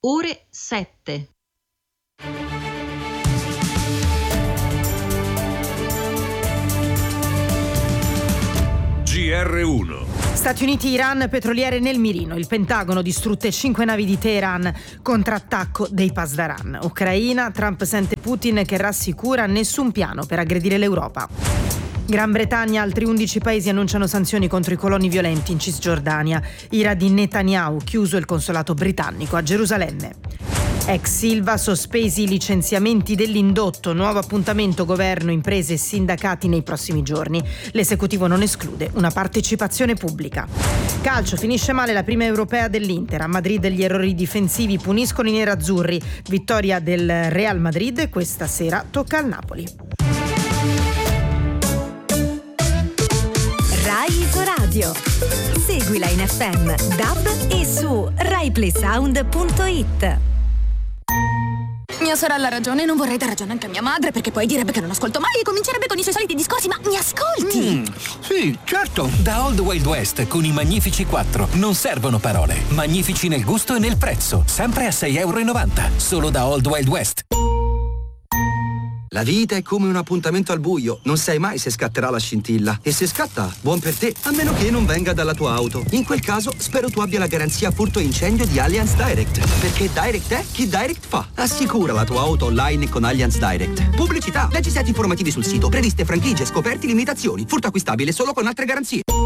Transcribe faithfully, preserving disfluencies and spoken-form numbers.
ore sette. G R uno. Stati Uniti, Iran, petroliere nel mirino. Il Pentagono distrutte cinque navi di Teheran, contrattacco dei Pasdaran. Ucraina, Trump sente Putin che rassicura nessun piano per aggredire l'Europa. Gran Bretagna, altri undici paesi annunciano sanzioni contro i coloni violenti in Cisgiordania. Ira di Netanyahu, chiuso il consolato britannico a Gerusalemme. Ex Silva, sospesi i licenziamenti dell'indotto, nuovo appuntamento governo, imprese e sindacati nei prossimi giorni. L'esecutivo non esclude una partecipazione pubblica. Calcio, finisce male la prima europea dell'Inter. A Madrid gli errori difensivi puniscono i nerazzurri. Vittoria del Real Madrid e questa sera tocca al Napoli. Rai Isoradio. Seguila in F M, D A B e su rai play sound punto it. Mia sorella ha ragione, non vorrei dar ragione anche a mia madre, perché poi direbbe che non ascolto mai e comincerebbe con i suoi soliti discorsi. Ma mi ascolti? Mm, sì, certo. Da Old Wild West con i Magnifici quattro non servono parole. Magnifici nel gusto e nel prezzo, sempre a sei e novanta euro. Solo da Old Wild West. La vita è come un appuntamento al buio, non sai mai se scatterà la scintilla. E se scatta, buon per te, a meno che non venga dalla tua auto. In quel caso, spero tu abbia la garanzia furto e incendio di Allianz Direct. Perché Direct è chi Direct fa. Assicura la tua auto online con Allianz Direct. Pubblicità, leggi set informativi sul sito, previste franchigie, scoperti, limitazioni. Furto acquistabile solo con altre garanzie.